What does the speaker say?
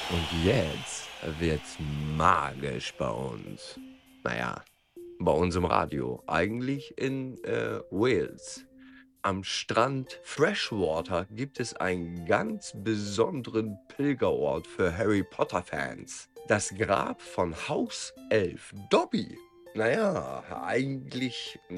Und jetzt wird's magisch bei uns. Naja, bei uns im Radio. Eigentlich in Wales. Am Strand Freshwater gibt es einen ganz besonderen Pilgerort für Harry Potter-Fans. Das Grab von Hauself Dobby. Naja, eigentlich